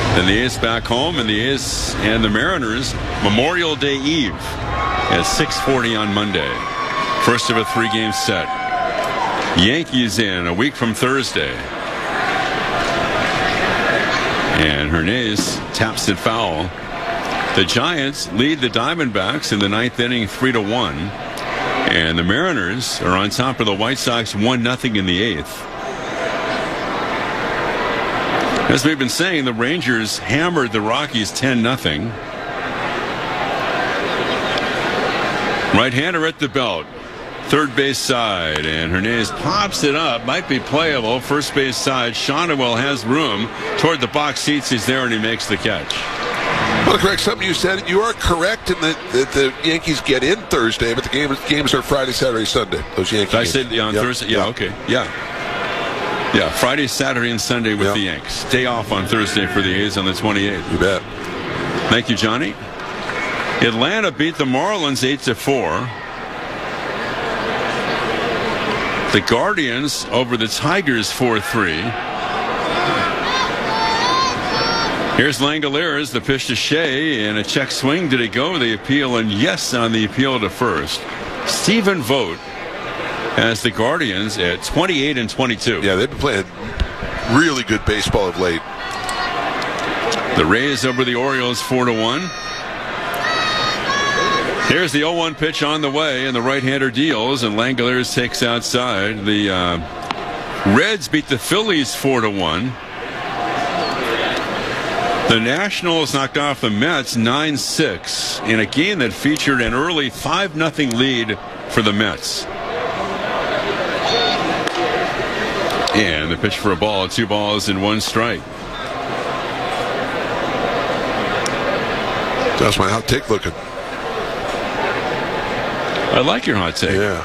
And the A's back home, and the A's and the Mariners Memorial Day Eve at 6:40 on Monday. First of a 3-game set. Yankees in a week from Thursday. And Hernandez taps it foul. The Giants lead the Diamondbacks in the 9th inning 3-1. And the Mariners are on top of the White Sox 1-0 in the 8th. As we've been saying, the Rangers hammered the Rockies 10-0. Right-hander at the belt. Third base side, and Hernandez pops it up. Might be playable. First base side. Shonowell has room toward the box seats. He's there, and he makes the catch. Well, to correct something you said, you are correct in that the Yankees get in Thursday, but the games are Friday, Saturday, Sunday. Those Yankees. I said on Thursday. Yeah, okay. Yeah. Yeah, Friday, Saturday, and Sunday with the Yanks. Day off on Thursday for the A's on the 28th. You bet. Thank you, Johnny. Atlanta beat the Marlins 8-4. The Guardians over the Tigers 4-3. Here's Langeliers, the pitch to Shea, and a check swing. Did it go? The appeal, and yes on the appeal to first. Stephen Vogt has the Guardians at 28-22. Yeah, they've been playing really good baseball of late. The Rays over the Orioles 4-1. Here's the 0-1 pitch on the way, and the right-hander deals, and Langeliers takes outside. The Reds beat the Phillies 4-1. The Nationals knocked off the Mets 9-6 in a game that featured an early 5-0 lead for the Mets. And the pitch for a ball, 2 balls and 1 strike. That's my hot take looking. I like your hot take. Yeah.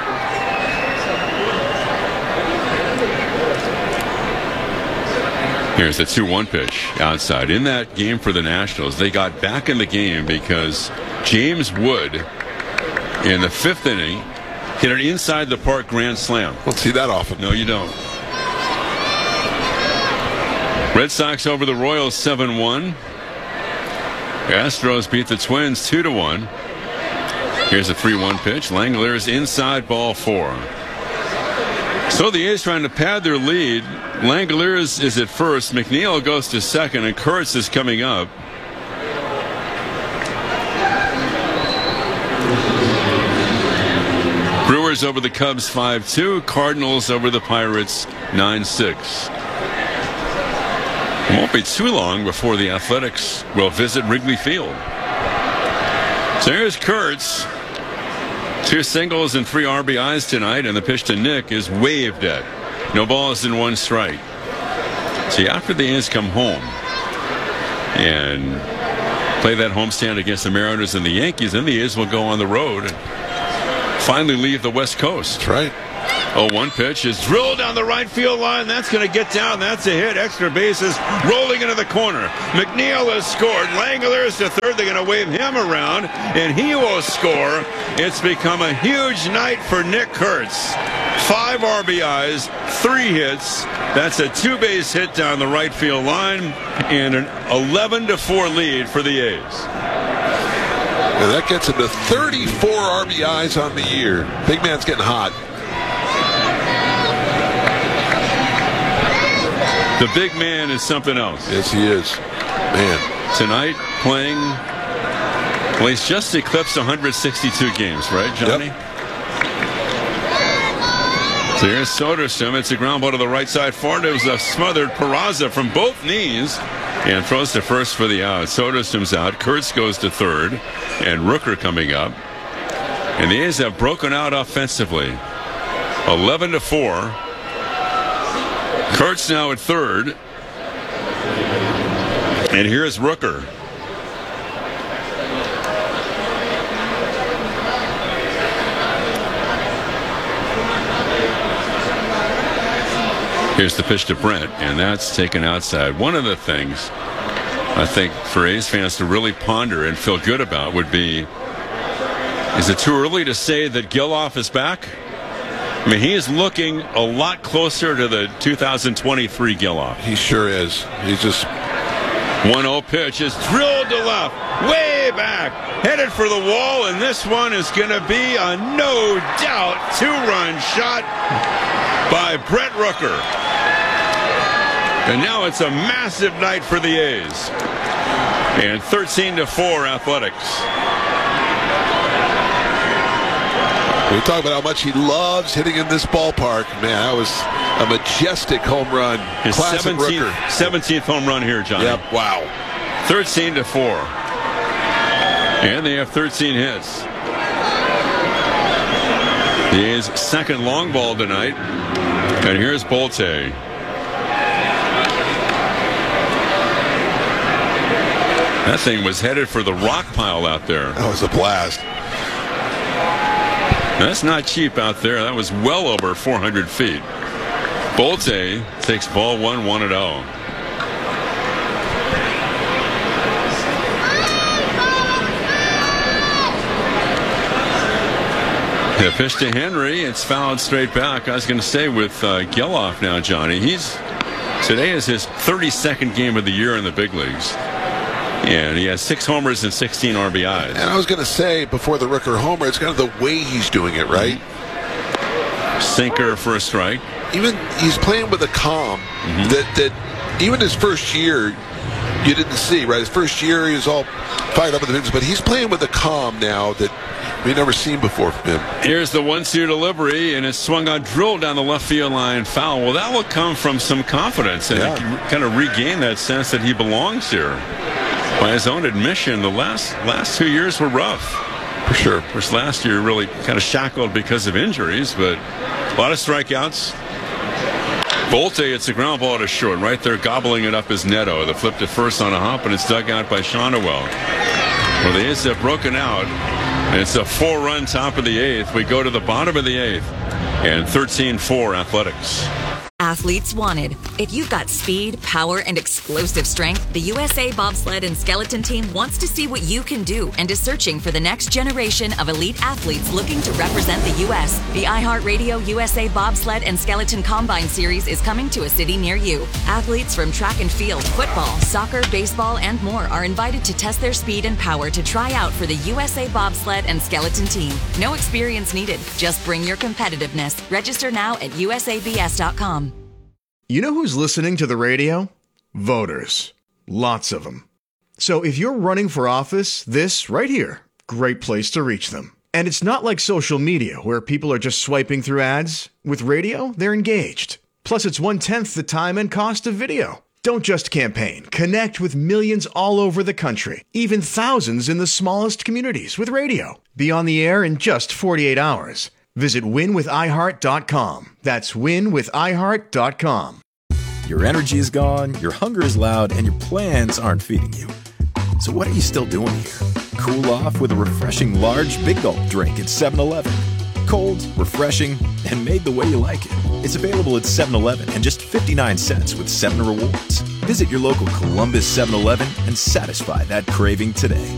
Here's the 2-1 pitch outside. In that game for the Nationals, they got back in the game because James Wood in the 5th inning hit an inside the park grand slam. Don't see that often. No, you don't. Red Sox over the Royals 7-1. Astros beat the Twins 2-1. Here's a 3-1 pitch. Langeliers inside, ball 4. So the A's trying to pad their lead. Langeliers is at first. McNeil goes to second, and Kurtz is coming up. Brewers over the Cubs 5-2. Cardinals over the Pirates 9-6. It won't be too long before the Athletics will visit Wrigley Field. So here's Kurtz. 2 singles and 3 RBIs tonight, and the pitch to Nick is waved at. No balls and 1 strike. See, after the A's come home and play that homestand against the Mariners and the Yankees, then the A's will go on the road and finally leave the West Coast. That's right. 0-1 pitch is drilled down the right field line. That's going to get down. That's a hit. Extra bases rolling into the corner. McNeil has scored. Langeliers to third. They're going to wave him around, and he will score. It's become a huge night for Nick Kurtz. 5 RBIs, 3 hits. That's a 2-base hit down the right field line, and an 11-4 lead for the A's. And that gets him to 34 RBIs on the year. Big man's getting hot. The big man is something else. Yes, he is. Man. Tonight, playing, well, he's just eclipsed 162 games, right, Johnny? Yep. So here's Soderstrom. It's a ground ball to the right side forward. It was a smothered Peraza from both knees and throws to first for the out. Soderstrom's out. Kurtz goes to third, and Rooker coming up. And the A's have broken out offensively. 11-4. Kurtz now at third. And here's Rooker. Here's the pitch to Brent, and that's taken outside. One of the things I think for A's fans to really ponder and feel good about would be, is it too early to say that Gelof is back? I mean, he is looking a lot closer to the 2023 Gelof. He sure is. He's just 1-0 pitch is drilled to left, way back, headed for the wall, and this one is going to be a no-doubt 2-run shot by Brett Rooker. And now it's a massive night for the A's. And 13-4 Athletics. We talk about how much he loves hitting in this ballpark. Man, that was a majestic home run. His Classic Rooker. 17th home run here, Johnny. Yep. Wow. 13-4. And they have 13 hits. The A's second long ball tonight. And here's Bolte. That thing was headed for the rock pile out there. That was a blast. That's not cheap out there. That was well over 400 feet. Bolte takes ball 1, 1-0. The pitch to Henry. It's fouled straight back. I was going to stay with Geloff now, Johnny. Today is his 32nd game of the year in the big leagues. And he has 6 homers and 16 RBIs. And I was going to say, before the Rooker homer, it's kind of the way he's doing it, right? Sinker for a strike. Even he's playing with a calm that even his first year you didn't see, right? His first year he was all fired up with the things, but he's playing with a calm now that we've never seen before from him. Here's the 1-2 delivery, and it's swung on, drilled down the left field line, foul. Well, that will come from some confidence and kind of regain that sense that he belongs here. By his own admission, the last 2 years were rough. For sure. Of course, last year really kind of shackled because of injuries, but a lot of strikeouts. Bolte, it's a ground ball to short. Right there gobbling it up is Neto. The flip to first on a hop, and it's dug out by Shonowell. Well, the A's have broken out, and it's a 4-run top of the 8th. We go to the bottom of the 8th, and 13-4 Athletics. Athletes wanted. If you've got speed, power, and explosive strength, the USA Bobsled and Skeleton Team wants to see what you can do and is searching for the next generation of elite athletes looking to represent the U.S. The iHeartRadio USA Bobsled and Skeleton Combine Series is coming to a city near you. Athletes from track and field, football, soccer, baseball, and more are invited to test their speed and power to try out for the USA Bobsled and Skeleton Team. No experience needed. Just bring your competitiveness. Register now at usabs.com. You know who's listening to the radio? Voters. Lots of them. So if you're running for office, this right here, great place to reach them. And it's not like social media where people are just swiping through ads. With radio, they're engaged. Plus, it's 1/10 the time and cost of video. Don't just campaign. Connect with millions all over the country, even thousands in the smallest communities with radio. Be on the air in just 48 hours. Visit winwithiheart.com. That's winwithiheart.com. Your energy is gone, your hunger is loud, and your plans aren't feeding you. So what are you still doing here? Cool off with a refreshing large Big Gulp drink at 7-Eleven. Cold, refreshing, and made the way you like it. It's available at 7-Eleven and just 59 cents with 7 rewards. Visit your local Columbus 7-Eleven and satisfy that craving today.